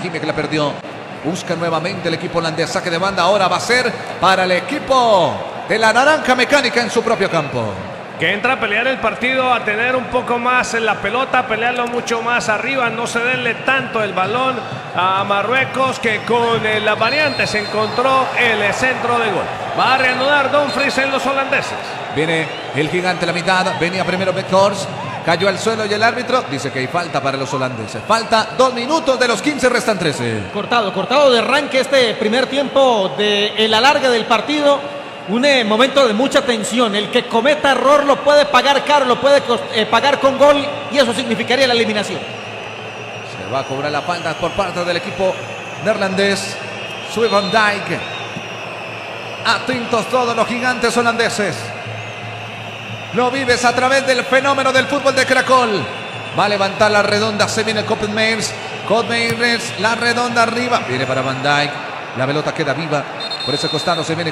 Hakimi que la perdió. Busca nuevamente el equipo holandés. Saque de banda ahora va a ser para el equipo de la Naranja Mecánica en su propio campo. Que entra a pelear el partido, a tener un poco más en la pelota, a pelearlo mucho más arriba, no cederle tanto el balón a Marruecos, que con las variantes encontró el centro de gol. Va a reanudar Dumfries en los holandeses. Viene el gigante a la mitad, venía primero Weghorst, cayó al suelo y el árbitro dice que hay falta para los holandeses. Falta 2 minutos de los 15, restan 13. Cortado de arranque este primer tiempo de el alargue del partido. Un momento de mucha tensión. El que cometa error lo puede pagar caro, lo puede pagar con gol, y eso significaría la eliminación. Se va a cobrar la falta por parte del equipo neerlandés. Sube Van Dijk. Atentos todos los gigantes holandeses. Lo vives a través del fenómeno del fútbol de Caracol. Va a levantar la redonda, se viene Koopmeiners. Koopmeiners, la redonda arriba. Viene para Van Dijk. La pelota queda viva. Por ese costado se viene